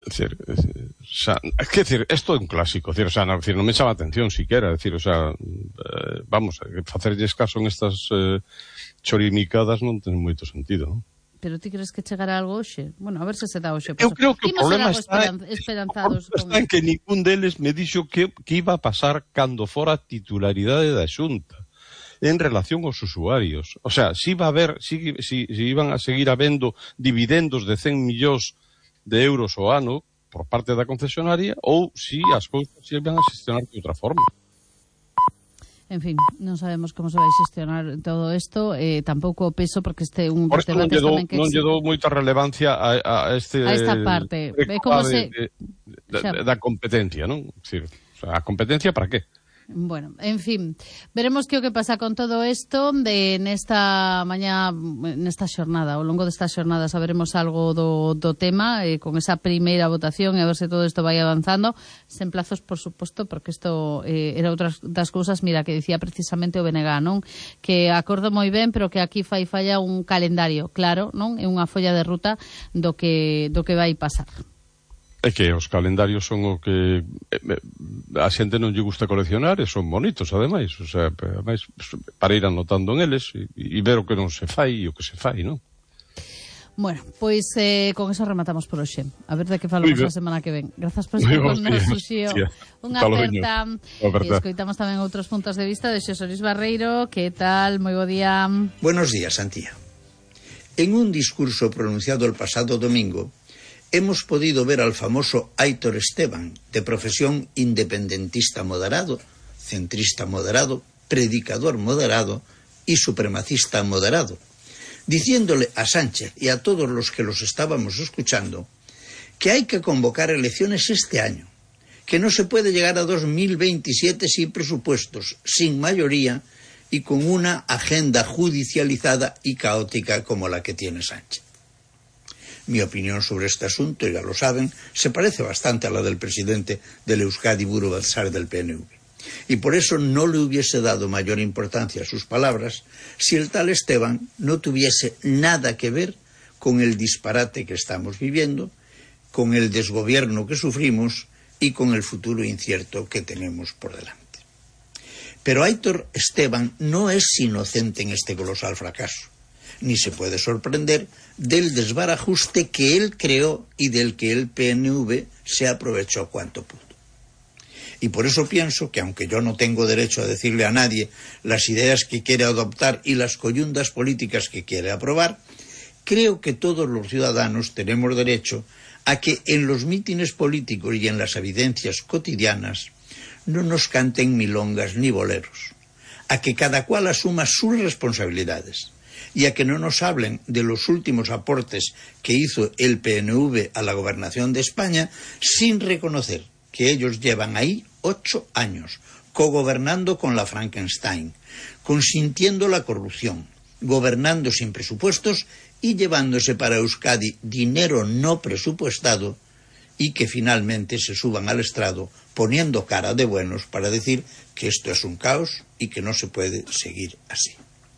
decir, es decir, esto é un clásico, decir, non me chama a atención siquiera, decir, vamos, facerlles caso en estas chorimicadas non ten moito sentido, non? Pero ti crees que chegará algo hoxe? Bueno, a ver se dá hoxe. Eu creo que o problema está en que ningún deles me dixo que iba a pasar cando fora a titularidade da Xunta en relación aos usuarios. O sea, si iba a haber, si iban a seguir habendo dividendos de 100 millóns de euros ao ano por parte da concesionaria ou si as cousas se iban a xestionar de outra forma. En fin, non sabemos como se vai xestionar todo isto, tampouco o peso, porque este é un dos debates tamén que... Non lle dou moita relevancia a esta parte. Como da competencia, non? Decir, a competencia para qué? Bueno, en fin, veremos que o que pasa con todo isto nesta mañá, nesta xornada, ao longo desta xornada saberemos algo do tema, con esa primeira votación, e a ver se todo isto vai avanzando, sen plazos, por suposto, porque isto era outras das cousas, mira, que dicía precisamente o BNG, non? Que acordo moi ben, pero que aquí falla un calendario, claro, non? É unha folla de ruta do que vai pasar. É que os calendarios son o que a xente non lle gusta coleccionar e son bonitos, ademais, o sea, ademais, para ir anotando en eles e ver o que non se fai e o que se fai, non? Bueno, pois con eso rematamos por hoxe. A ver de que falamos a semana que ven. Grazas por estar con nos, Xio. Unha aperta. E escoitamos tamén outros puntos de vista de Xosé Luis Barreiro. Que tal? Moi bo día. Buenos días, Antía. En un discurso pronunciado el pasado domingo, hemos podido ver al famoso Aitor Esteban, de profesión independentista moderado, centrista moderado, predicador moderado y supremacista moderado, diciéndole a Sánchez y a todos los que los estábamos escuchando que hay que convocar elecciones este año, que no se puede llegar a 2027 sin presupuestos, sin mayoría y con una agenda judicializada y caótica como la que tiene Sánchez. Mi opinión sobre este asunto, ya lo saben, se parece bastante a la del presidente del Euskadi, Buru Batzar, del PNV. Y por eso no le hubiese dado mayor importancia a sus palabras si el tal Esteban no tuviese nada que ver con el disparate que estamos viviendo, con el desgobierno que sufrimos y con el futuro incierto que tenemos por delante. Pero Aitor Esteban no es inocente en este colosal fracaso, ni se puede sorprender del desbarajuste que él creó y del que el PNV se aprovechó cuanto pudo. Y por eso pienso que, aunque yo no tengo derecho a decirle a nadie las ideas que quiere adoptar y las coyundas políticas que quiere aprobar, creo que todos los ciudadanos tenemos derecho a que en los mítines políticos y en las evidencias cotidianas no nos canten milongas ni boleros, a que cada cual asuma sus responsabilidades, y a que no nos hablen de los últimos aportes que hizo el PNV a la gobernación de España sin reconocer que ellos llevan ahí 8 años, cogobernando con la Frankenstein, consintiendo la corrupción, gobernando sin presupuestos y llevándose para Euskadi dinero no presupuestado, y que finalmente se suban al estrado poniendo cara de buenos para decir que esto es un caos y que no se puede seguir así.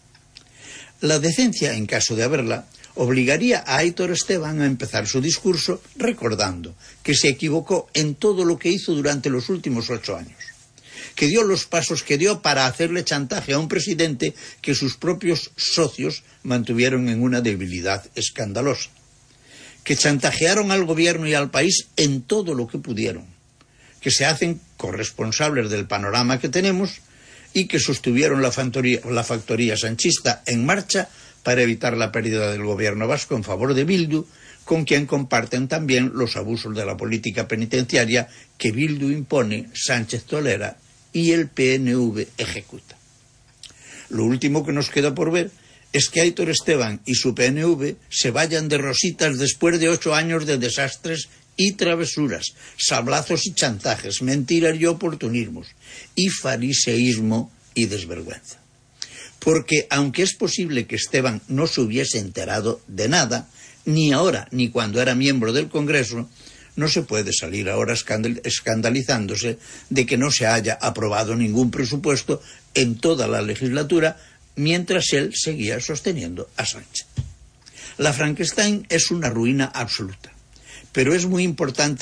La decencia, en caso de haberla, obligaría a Aitor Esteban a empezar su discurso recordando que se equivocó en todo lo que hizo durante los últimos 8 años, que dio los pasos que dio para hacerle chantaje a un presidente que sus propios socios mantuvieron en una debilidad escandalosa, que chantajearon al gobierno y al país en todo lo que pudieron, que se hacen corresponsables del panorama que tenemos y que sostuvieron la factoría sanchista en marcha para evitar la pérdida del gobierno vasco en favor de Bildu, con quien comparten también los abusos de la política penitenciaria que Bildu impone, Sánchez tolera y el PNV ejecuta. Lo último que nos queda por ver es que Aitor Esteban y su PNV se vayan de rositas después de 8 años de desastres y travesuras, sablazos y chantajes, mentiras y oportunismos, y fariseísmo y desvergüenza. Porque aunque es posible que Esteban no se hubiese enterado de nada, ni ahora ni cuando era miembro del Congreso, no se puede salir ahora escandalizándose de que no se haya aprobado ningún presupuesto en toda la legislatura, mientras él seguía sosteniendo a Sánchez. La Frankenstein es una ruina absoluta, pero es muy importante